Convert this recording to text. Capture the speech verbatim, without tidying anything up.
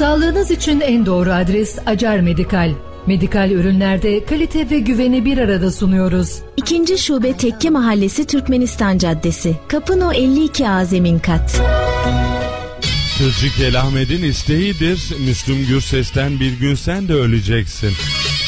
Sağlığınız için en doğru adres Acar Medikal. Medikal ürünlerde kalite ve güveni bir arada sunuyoruz. İkinci şube Tekke Mahallesi Türkmenistan Caddesi. Kapı No elli iki A zemin kat. Kızcık El Ahmet'in isteğidir. Müslüm Gürses'ten Bir Gün Sen de Öleceksin.